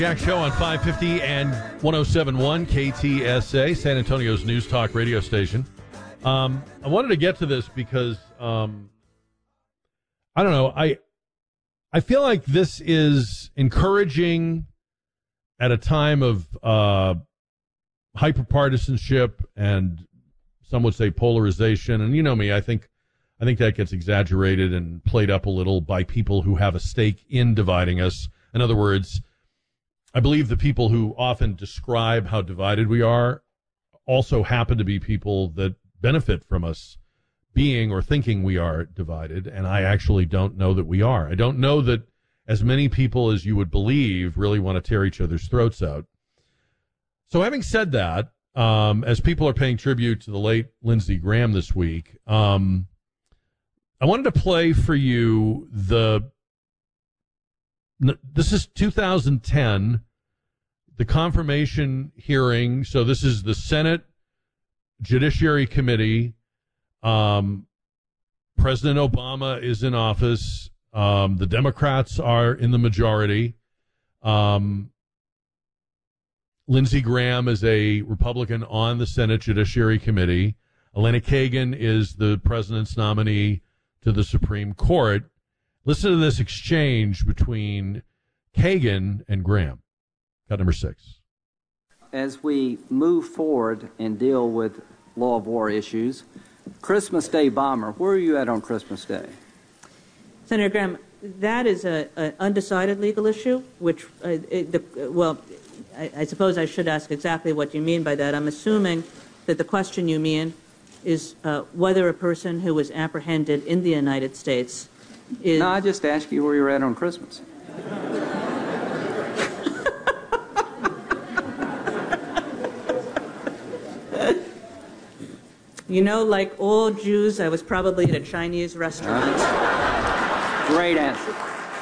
Jack Show on 550 and 107.1 KTSA, San Antonio's news talk radio station. I wanted to get to this because, I don't know, I feel like this is encouraging at a time of hyperpartisanship and some would say polarization. And you know me, I think that gets exaggerated and played up a little by people who have a stake in dividing us. In other words, I believe the people who often describe how divided we are also happen to be people that benefit from us being or thinking we are divided, and I actually don't know that we are. I don't know that as many people as you would believe really want to tear each other's throats out. So having said that, as people are paying tribute to the late Lindsey Graham this week, I wanted to play for you this is 2010, the confirmation hearing. So this is the Senate Judiciary Committee. President Obama is in office. The Democrats are in the majority. Lindsey Graham is a Republican on the Senate Judiciary Committee. Elena Kagan is the president's nominee to the Supreme Court. Listen to this exchange between Kagan and Graham. Cut number 6. As we move forward and deal with law of war issues, Christmas Day bomber, where are you at on Christmas Day? Senator Graham, that is an undecided legal issue, which, I suppose I should ask exactly what you mean by that. I'm assuming that the question you mean is whether a person who was apprehended in the United States is... No, I just asked you where you're at on Christmas. You know, like all Jews, I was probably at a Chinese restaurant. Great answer.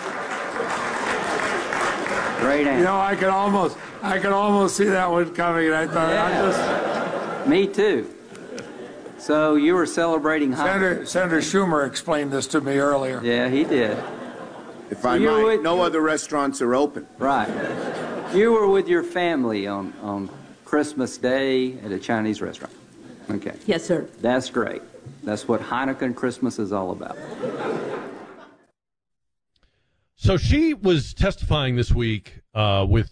Great answer. You know, I could almost see that one coming, and I thought, Me too. So you were celebrating Hanukkah. Senator Schumer explained this to me earlier. Yeah, he did. If I might, no other restaurants are open. Right. You were with your family on Christmas Day at a Chinese restaurant. Okay. Yes, sir. That's great. That's what Hanukkah and Christmas is all about. So she was testifying this week with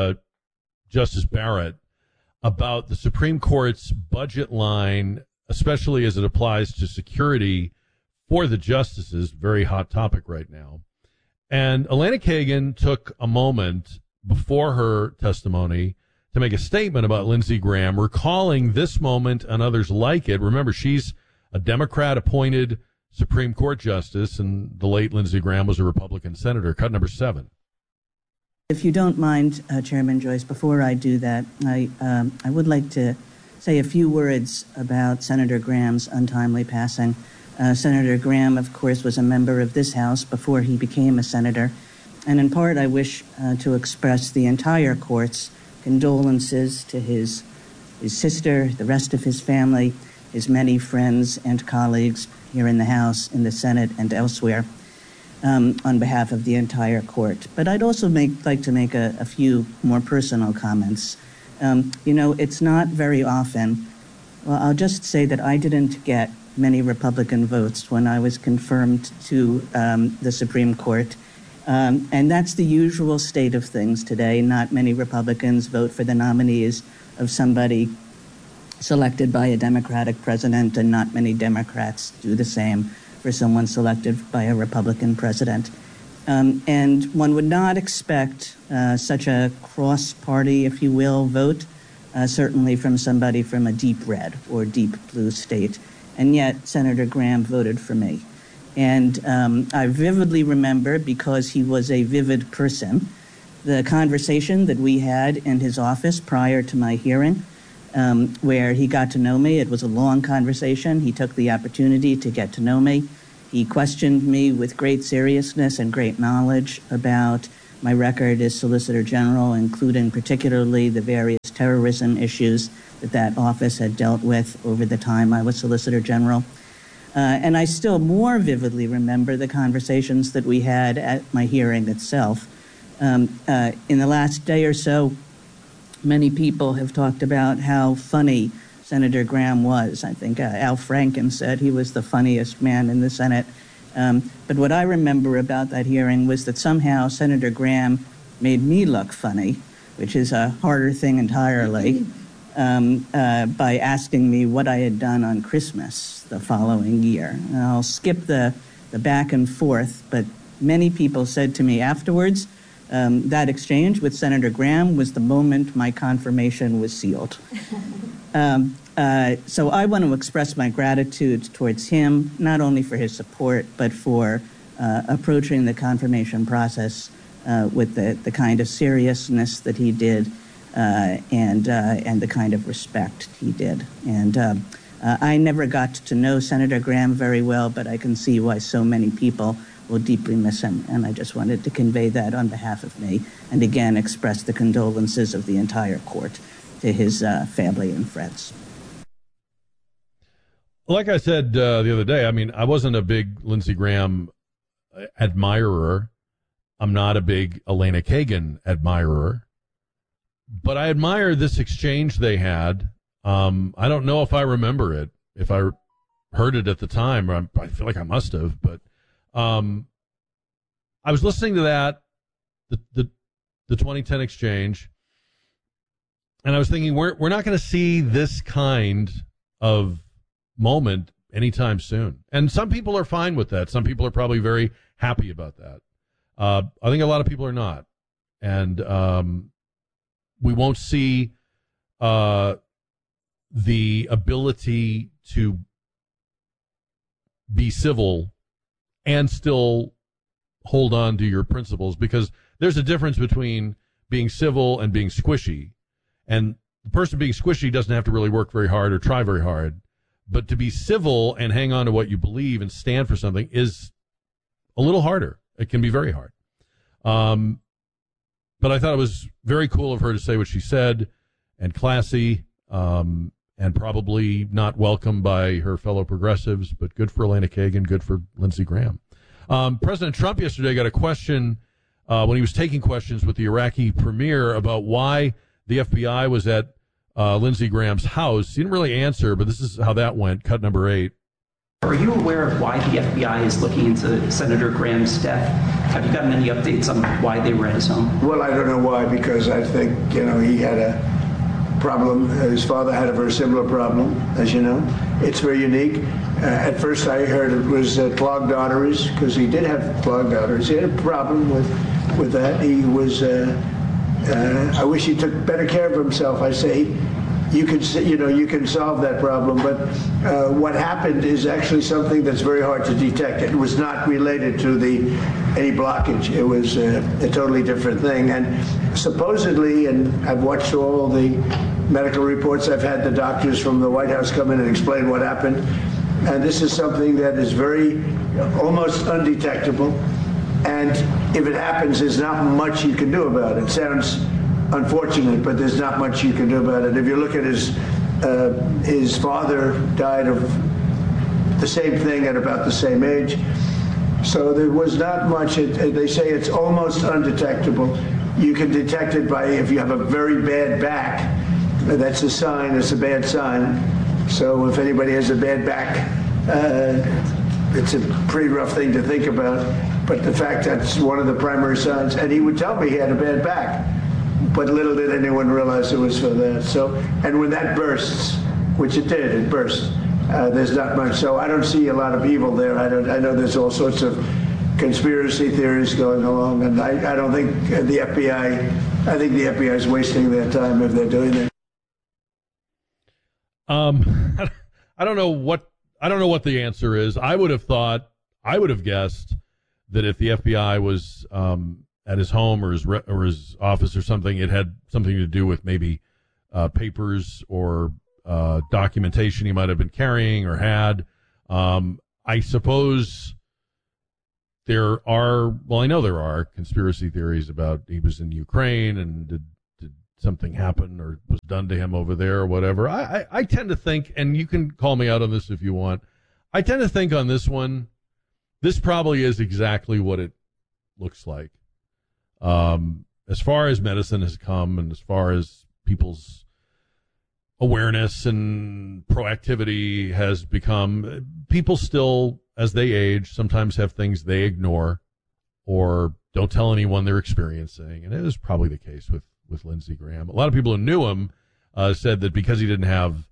Justice Barrett about the Supreme Court's budget line, especially as it applies to security for the justices, very hot topic right now. And Elena Kagan took a moment before her testimony to make a statement about Lindsey Graham, recalling this moment and others like it. Remember, she's a Democrat-appointed Supreme Court justice, and the late Lindsey Graham was a Republican senator. Cut number 7. If you don't mind, Chairman Joyce, before I do that, I would like to say a few words about Senator Graham's untimely passing. Senator Graham, of course, was a member of this House before he became a senator. And in part, I wish to express the entire court's condolences to his sister, the rest of his family, his many friends and colleagues here in the House, in the Senate, and elsewhere, on behalf of the entire court. But I'd also like to make a few more personal comments. It's not very often. Well, I'll just say that I didn't get many Republican votes when I was confirmed to the Supreme Court. And that's the usual state of things today. Not many Republicans vote for the nominees of somebody selected by a Democratic president, and not many Democrats do the same for someone selected by a Republican president. And one would not expect such a cross-party, if you will, vote, certainly from somebody from a deep red or deep blue state. And yet Senator Graham voted for me. And I vividly remember, because he was a vivid person, the conversation that we had in his office prior to my hearing, where he got to know me. It was a long conversation. He took the opportunity to get to know me. He questioned me with great seriousness and great knowledge about my record as Solicitor General, including particularly the various terrorism issues that office had dealt with over the time I was Solicitor General. And I still more vividly remember the conversations that we had at my hearing itself, In the last day or so, many people have talked about how funny Senator Graham was. I think Al Franken said he was the funniest man in the Senate. But what I remember about that hearing was that somehow Senator Graham made me look funny, which is a harder thing entirely, by asking me what I had done on Christmas the following year. And I'll skip the back and forth, but many people said to me afterwards, that exchange with Senator Graham was the moment my confirmation was sealed. So I want to express my gratitude towards him, not only for his support, but for approaching the confirmation process with the kind of seriousness that he did and the kind of respect he did. And I never got to know Senator Graham very well, but I can see why so many people will deeply miss him, and I just wanted to convey that on behalf of me, and again express the condolences of the entire court to his family and friends. Like I said the other day, I mean, I wasn't a big Lindsey Graham admirer. I'm not a big Elena Kagan admirer, but I admire this exchange they had. I don't know if I remember it, if I heard it at the time. I feel like I must have, but I was listening to that, the 2010 exchange, and I was thinking we're not going to see this kind of moment anytime soon. And some people are fine with that. Some people are probably very happy about that. I think a lot of people are not, and we won't see the ability to be civil and still hold on to your principles, because there's a difference between being civil and being squishy. And the person being squishy doesn't have to really work very hard or try very hard. But to be civil and hang on to what you believe and stand for something is a little harder. It can be very hard. But I thought it was very cool of her to say what she said, and classy, and probably not welcomed by her fellow progressives, but good for Elena Kagan, good for Lindsey Graham. President Trump yesterday got a question when he was taking questions with the Iraqi premier about why the FBI was at Lindsey Graham's house. He didn't really answer, but this is how that went. Cut number 8. Are you aware of why the FBI is looking into Senator Graham's death? Have you gotten any updates on why they were at his home? Well, I don't know why, because I think, he had a problem. His father had a very similar problem, as you know. It's very unique. At first I heard it was clogged arteries, because he did have clogged arteries. He had a problem with that. He was, I wish he took better care of himself. I say, you can solve that problem, but what happened is actually something that's very hard to detect. It was not related to any blockage. It was a totally different thing. And supposedly, and I've watched all the medical reports, I've had the doctors from the White House come in and explain what happened. And this is something that is almost undetectable. And if it happens, there's not much you can do about it. It sounds unfortunate, but there's not much you can do about it. If you look at his father died of the same thing at about the same age. So there was not much. They say it's almost undetectable. You can detect it by if you have a very bad back. That's a sign. It's a bad sign. So if anybody has a bad back, it's a pretty rough thing to think about. But the fact that's one of the primary signs. And he would tell me he had a bad back. But little did anyone realize it was for that. So, and when that bursts, which it did, it burst. There's not much. So I don't see a lot of evil there. I know there's all sorts of conspiracy theories going along, and I don't think the FBI. I think the FBI is wasting their time if they're doing that. I don't know what the answer is. I would have guessed that if the FBI was at his home or his office or something, it had something to do with maybe papers or documentation he might have been carrying or had. I suppose I know there are conspiracy theories about he was in Ukraine and did something happen or was done to him over there or whatever. I tend to think, and you can call me out on this if you want, I tend to think on this one, this probably is exactly what it looks like. as far as medicine has come and as far as people's awareness and proactivity has become, people still, as they age, sometimes have things they ignore or don't tell anyone they're experiencing. And it was probably the case with Lindsey Graham. A lot of people who knew him said that because he didn't have,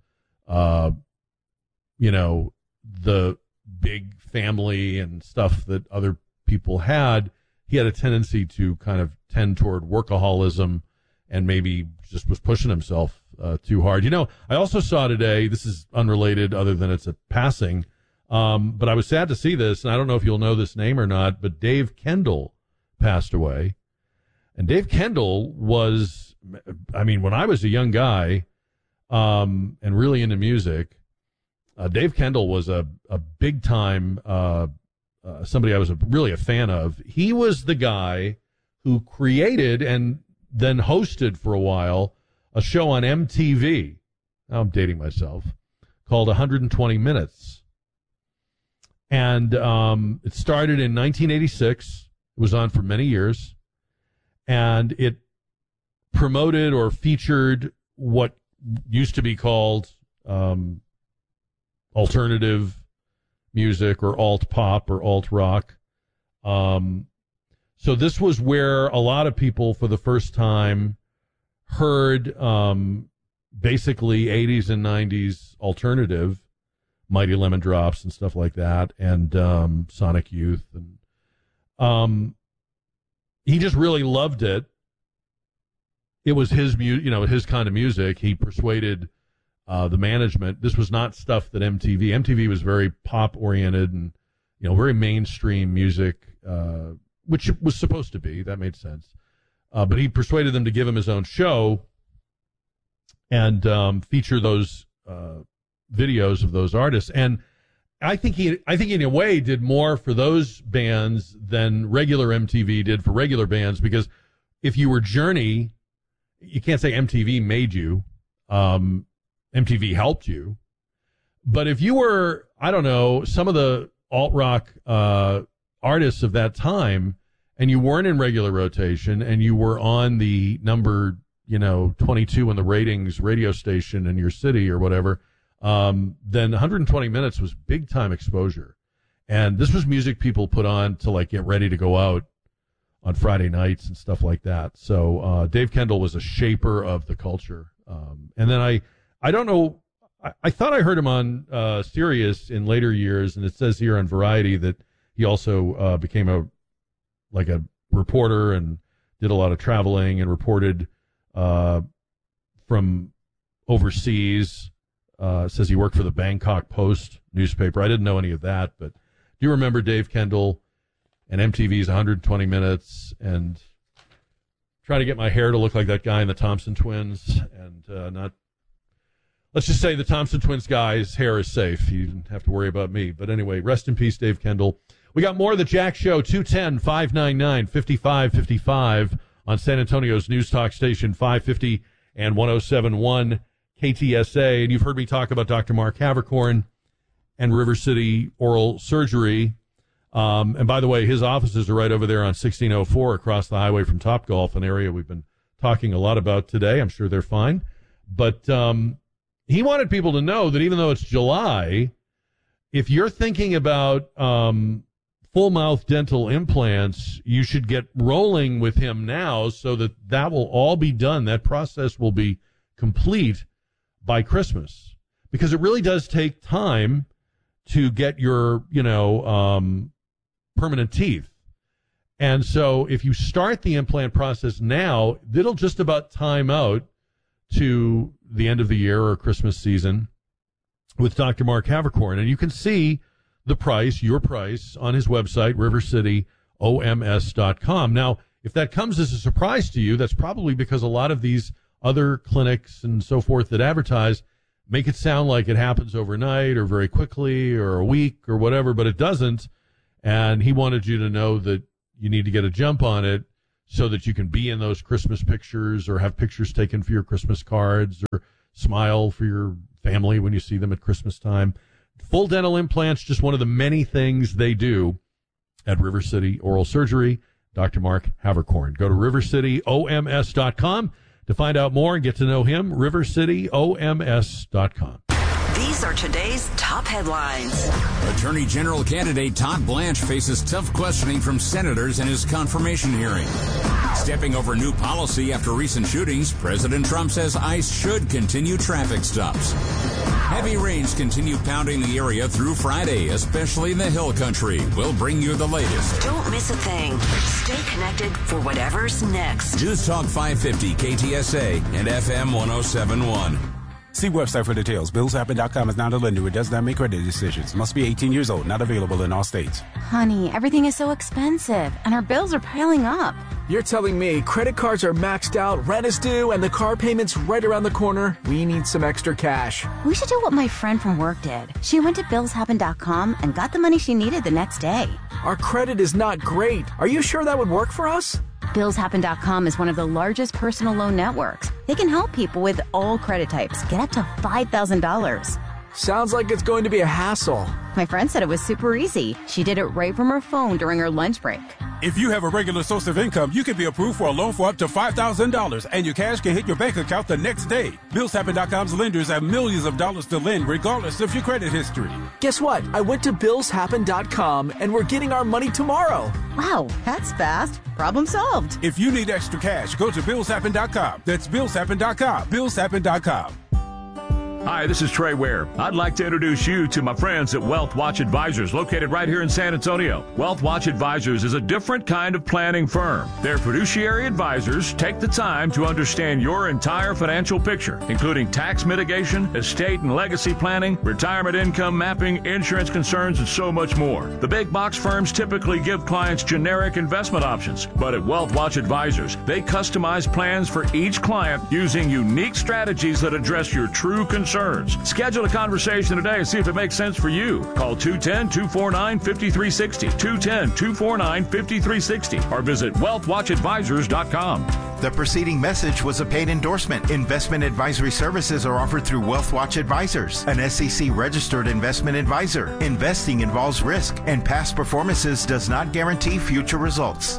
the big family and stuff that other people had, he had a tendency to kind of tend toward workaholism and maybe just was pushing himself too hard. I also saw today, this is unrelated other than it's a passing, but I was sad to see this, and I don't know if you'll know this name or not, but Dave Kendall passed away. And Dave Kendall was, when I was a young guy and really into music, Dave Kendall was a big-time somebody I was really a fan of. He was the guy who created and then hosted for a while a show on MTV. Now I'm dating myself, called 120 Minutes. And it started in 1986. It was on for many years. And it promoted or featured what used to be called alternative music or alt pop or alt rock. So this was where a lot of people for the first time heard basically 80s and 90s alternative, Mighty Lemon Drops and stuff like that, and Sonic Youth. And he just really loved it. It was his his kind of music. He persuaded the management. This was not stuff that MTV was very pop oriented and very mainstream music, which it was supposed to be. That made sense. But he persuaded them to give him his own show and feature those videos of those artists. And I think he in a way did more for those bands than regular MTV did for regular bands, because if you were Journey, you can't say MTV made you. MTV helped you. But if you were, I don't know, some of the alt-rock artists of that time, and you weren't in regular rotation, and you were on the number, 22 in the ratings radio station in your city or whatever, then 120 Minutes was big-time exposure. And this was music people put on to, get ready to go out on Friday nights and stuff like that. So Dave Kendall was a shaper of the culture. And then I don't know, I thought I heard him on Sirius in later years, and it says here on Variety that he also became a reporter and did a lot of traveling and reported from overseas. Says he worked for the Bangkok Post newspaper. I didn't know any of that, but do you remember Dave Kendall and MTV's 120 Minutes and trying to get my hair to look like that guy in the Thompson Twins and not... Let's just say the Thompson Twins guy's hair is safe. You didn't have to worry about me. But anyway, rest in peace, Dave Kendall. We got more of the Jack Show, 210-599-5555 on San Antonio's News Talk Station, 550 and 107.1 KTSA. And you've heard me talk about Dr. Mark Havercorn and River City Oral Surgery. And by the way, his offices are right over there on 1604 across the highway from Topgolf, an area we've been talking a lot about today. I'm sure they're fine. But he wanted people to know that even though it's July, if you're thinking about full mouth dental implants, you should get rolling with him now so that will all be done. That process will be complete by Christmas, because it really does take time to get your, permanent teeth. And so if you start the implant process now, it'll just about time out to the end of the year or Christmas season with Dr. Mark Havercorn. And you can see the price, your price, on his website, rivercityoms.com. Now, if that comes as a surprise to you, that's probably because a lot of these other clinics and so forth that advertise make it sound like it happens overnight or very quickly or a week or whatever, but it doesn't. And he wanted you to know that you need to get a jump on it so that you can be in those Christmas pictures or have pictures taken for your Christmas cards or smile for your family when you see them at Christmas time. Full dental implants, just one of the many things they do at River City Oral Surgery. Dr. Mark Havercorn. Go to rivercityoms.com to find out more and get to know him. rivercityoms.com. These are today's top headlines. Attorney General candidate Todd Blanche faces tough questioning from senators in his confirmation hearing. Stepping over new policy after recent shootings, President Trump says ICE should continue traffic stops. Heavy rains continue pounding the area through Friday, especially in the Hill Country. We'll bring you the latest. Don't miss a thing. Stay connected for whatever's next. News Talk 550 KTSA and FM 1071. See website for details. BillsHappen.com is not a lender. It does not make credit decisions. Must be 18 years old. Not available in all states. Honey, everything is so expensive, and our bills are piling up. You're telling me credit cards are maxed out, rent is due, and the car payment's right around the corner? We need some extra cash. We should do what my friend from work did. She went to BillsHappen.com and got the money she needed the next day. Our credit is not great. Are you sure that would work for us? BillsHappen.com is one of the largest personal loan networks. They can help people with all credit types get up to $5,000. Sounds like it's going to be a hassle. My friend said it was super easy. She did it right from her phone during her lunch break. If you have a regular source of income, you can be approved for a loan for up to $5,000, and your cash can hit your bank account the next day. BillsHappen.com's lenders have millions of dollars to lend, regardless of your credit history. Guess what? I went to BillsHappen.com, and we're getting our money tomorrow. Wow, that's fast. Problem solved. If you need extra cash, go to BillsHappen.com. That's BillsHappen.com. BillsHappen.com. Hi, this is Trey Ware. I'd like to introduce you to my friends at Wealth Watch Advisors, located right here in San Antonio. Wealth Watch Advisors is a different kind of planning firm. Their fiduciary advisors take the time to understand your entire financial picture, including tax mitigation, estate and legacy planning, retirement income mapping, insurance concerns, and so much more. The big box firms typically give clients generic investment options, but at Wealth Watch Advisors, they customize plans for each client using unique strategies that address your true concerns. Schedule a conversation today and see if it makes sense for you. Call 210-249-5360, 210-249-5360, or visit wealthwatchadvisors.com. The preceding message was a paid endorsement. Investment advisory services are offered through Wealth Watch Advisors, an SEC-registered investment advisor. Investing involves risk, and past performances does not guarantee future results.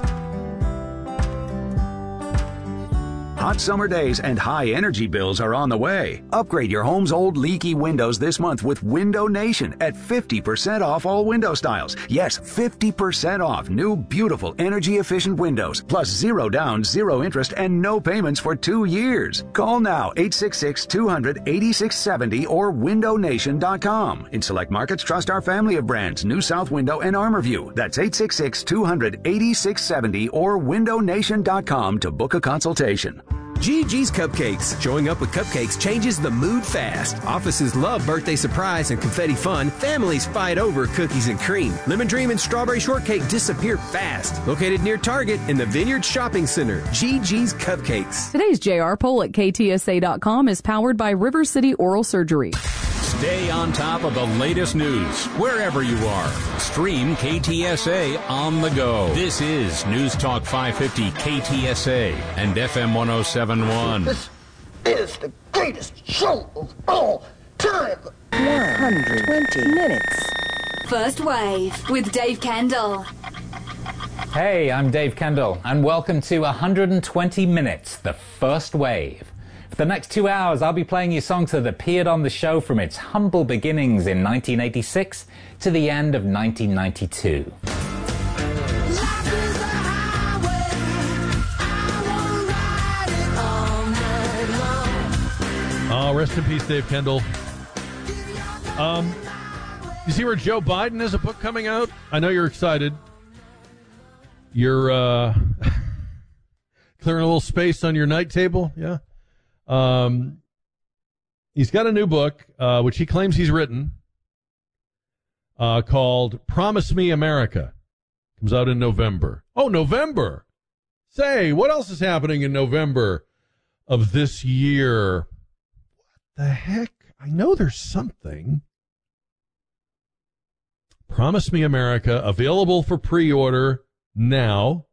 Hot summer days and high energy bills are on the way. Upgrade your home's old leaky windows this month with Window Nation at 50% off all window styles. Yes, 50% off new, beautiful, energy-efficient windows, plus zero down, zero interest, and no payments for 2 years. Call now, 866-200-8670 or windownation.com. In select markets, trust our family of brands, New South Window and ArmorView. That's 866-200-8670 or windownation.com to book a consultation. Gigi's Cupcakes. Showing up with cupcakes changes the mood fast. Offices love birthday surprise and confetti fun. Families fight over cookies and cream. Lemon Dream and Strawberry Shortcake disappear fast. Located near Target in the Vineyard Shopping Center. Gigi's Cupcakes. Today's JR poll at KTSA.com is powered by River City Oral Surgery. Stay on top of the latest news wherever you are. Stream KTSA on the go. This is News Talk 550 KTSA and FM 1071. This is the greatest show of all time. 120 minutes. First Wave with Dave Kendall. Hey, I'm Dave Kendall, and welcome to 120 Minutes, the First Wave. For the next 2 hours, I'll be playing you songs that appeared on the show from its humble beginnings in 1986 to the end of 1992. Rest in peace, Dave Kendall. You see where Joe Biden has a book coming out? I know you're excited. You're clearing a little space on your night table, yeah? He's got a new book, which he claims he's written, called Promise Me America. Comes out in November. Oh, November! Say, what else is happening in November of this year? What the heck? I know there's something. Promise Me America, available for pre-order now.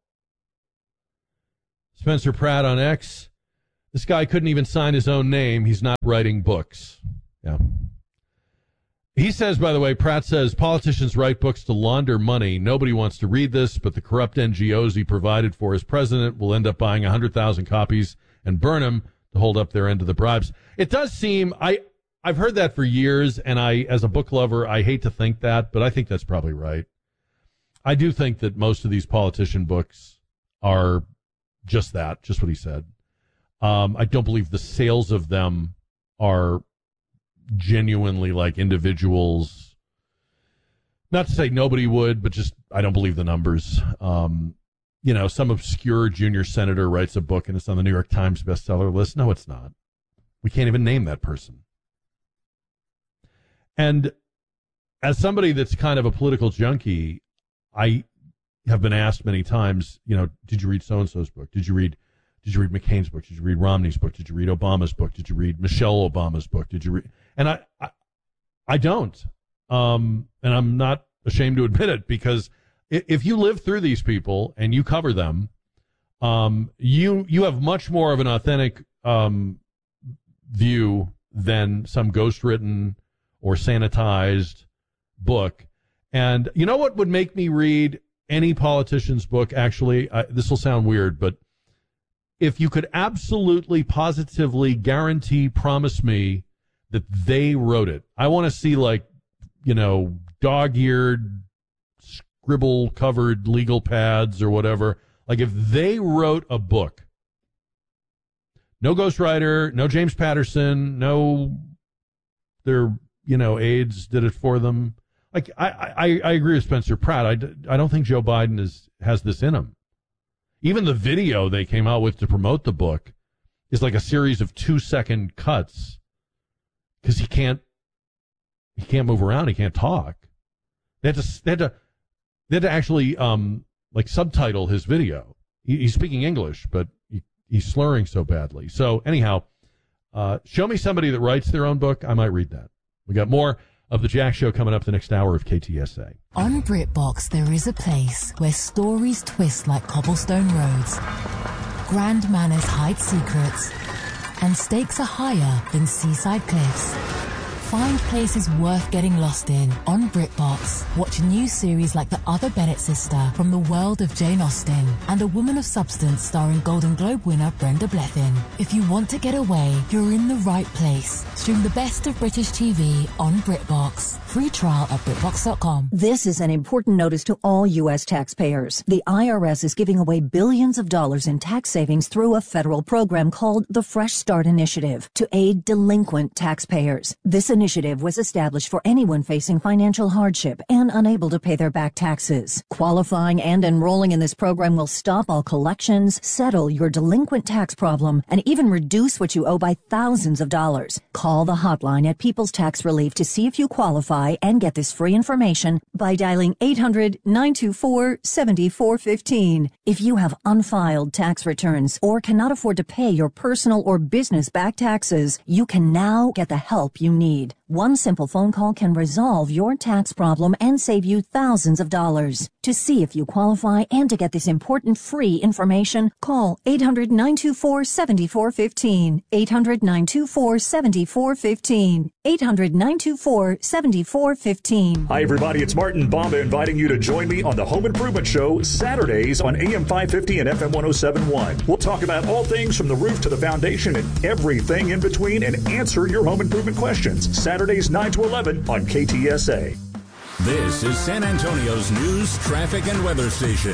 Spencer Pratt on X. This guy couldn't even sign his own name. He's not writing books. Yeah. He says, by the way, Pratt says, politicians write books to launder money. Nobody wants to read this, but the corrupt NGOs he provided for as president will end up buying 100,000 copies and burn them to hold up their end of the bribes. It does seem, I've heard that for years, and as a book lover, I hate to think that, but I think that's probably right. I do think that most of these politician books are just that, just what he said. I don't believe the sales of them are genuinely like individuals. Not to say nobody would, but just I don't believe the numbers. Some obscure junior senator writes a book and it's on the New York Times bestseller list. No, it's not. We can't even name that person. And as somebody that's kind of a political junkie, I have been asked many times, did you read so-and-so's book? Did you read McCain's book? Did you read Romney's book? Did you read Obama's book? Did you read Michelle Obama's book? Did you read? And I don't. And I'm not ashamed to admit it, because if you live through these people and you cover them, you have much more of an authentic view than some ghostwritten or sanitized book. And you know what would make me read any politician's book? Actually, this will sound weird, but if you could absolutely, positively promise me that they wrote it. I want to see, dog-eared, scribble-covered legal pads or whatever. Like, if they wrote a book, no ghostwriter, no James Patterson, no their, aides did it for them. Like, I agree with Spencer Pratt. I don't think Joe Biden has this in him. Even the video they came out with to promote the book is like a series of 2-second cuts, because he can't move around. He can't talk. They had to actually subtitle his video. He's speaking English, but he's slurring so badly. So anyhow, show me somebody that writes their own book. I might read that. We got more of the Jack Show coming up the next hour of KTSA. On BritBox, there is a place where stories twist like cobblestone roads, grand manners hide secrets, and stakes are higher than seaside cliffs. Find places worth getting lost in on BritBox. Watch a new series like The Other Bennett Sister from the world of Jane Austen and A Woman of Substance starring Golden Globe winner Brenda Blethyn. If you want to get away, you're in the right place. Stream the best of British TV on BritBox. Free trial at BritBox.com. This is an important notice to all U.S. taxpayers. The IRS is giving away billions of dollars in tax savings through a federal program called the Fresh Start Initiative to aid delinquent taxpayers. This initiative was established for anyone facing financial hardship and unable to pay their back taxes. Qualifying and enrolling in this program will stop all collections, settle your delinquent tax problem, and even reduce what you owe by thousands of dollars. Call the hotline at People's Tax Relief to see if you qualify and get this free information by dialing 800-924-7415. If you have unfiled tax returns or cannot afford to pay your personal or business back taxes, you can now get the help you need. One simple phone call can resolve your tax problem and save you thousands of dollars. To see if you qualify and to get this important free information, call 800-924-7415. 800-924-7415. 800-924-7415. Hi, everybody. It's Martin Bomba inviting you to join me on the Home Improvement Show Saturdays on AM 550 and FM 107.1. We'll talk about all things from the roof to the foundation and everything in between and answer your home improvement questions. Saturdays 9 to 11 on KTSA. This is San Antonio's news, traffic, and weather station.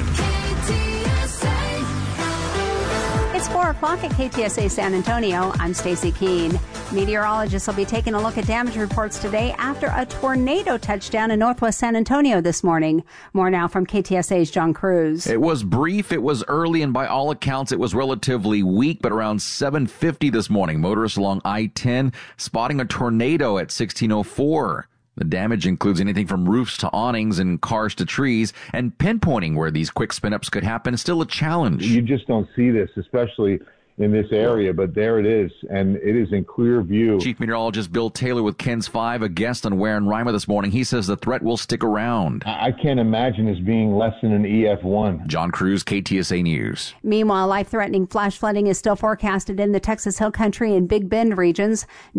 It's 4 o'clock at KTSA San Antonio. I'm Stacey Keene. Meteorologists will be taking a look at damage reports today after a tornado touched down in northwest San Antonio this morning. More now from KTSA's John Cruz. It was brief, it was early, and by all accounts, it was relatively weak, but around 7:50 this morning, motorists along I-10 spotting a tornado at 1604. The damage includes anything from roofs to awnings and cars to trees, and pinpointing where these quick spin-ups could happen is still a challenge. You just don't see this, especially in this area, but there it is, and it is in clear view. Chief Meteorologist Bill Taylor with KENS 5, a guest on Ware and Rima this morning. He says the threat will stick around. I can't imagine this being less than an EF1. John Cruz, KTSA News. Meanwhile, life-threatening flash flooding is still forecasted in the Texas Hill Country and Big Bend regions.